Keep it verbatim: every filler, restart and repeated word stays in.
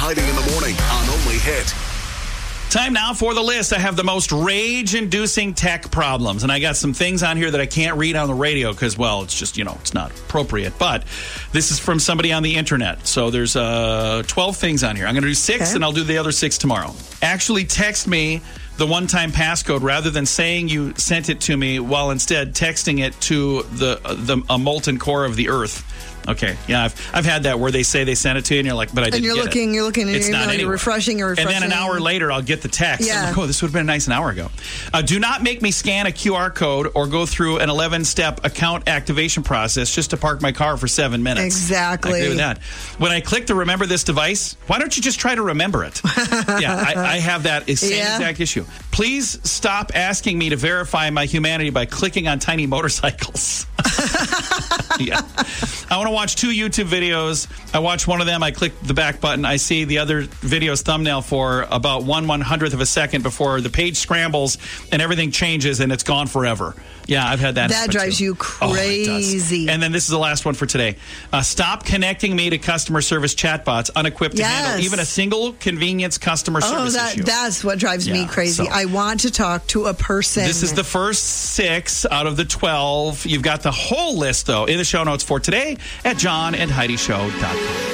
Heidi in the morning on Only Hit. Time now for the list. I have the most rage-inducing tech problems, and I got some things on here that I can't read on the radio because, well, it's just, you know, it's not appropriate. But this is from somebody on the internet, so there's uh, twelve things on here. I'm going to do six, okay. and I'll do the other six tomorrow. Actually text me the one-time passcode rather than saying you sent it to me, while instead texting it to the the a molten core of the earth. Okay, yeah, I've I've had that where they say they sent it to you, and you're like, but I didn't and you're get looking, it. You're looking, it's you're not you're refreshing, you're refreshing. And then an hour later, I'll get the text. Yeah. I'm like, oh, this would have been nice an hour ago. Uh, do not make me scan a Q R code or go through an eleven-step account activation process just to park my car for seven minutes. Exactly. I agree with that. When I click to remember this device, why don't you just try to remember it? yeah, I, I have that same yeah. exact issue. Please stop asking me to verify my humanity by clicking on tiny motorcycles. yeah. I want to watch two YouTube videos. I watch one of them. I click the back button. I see the other video's thumbnail for about one one hundredth of a second before the page scrambles and everything changes and it's gone forever. Yeah, I've had that. That drives too. you crazy. Oh, and then this is the last one for today. Uh, stop connecting me to customer service chatbots unequipped yes. to handle even a single convenience customer oh, service that, issue. That's what drives yeah, me crazy. So. I want to talk to a person. This is the first six out of the twelve. You've got the whole list, though, in the show notes for today at john and heidi show dot com.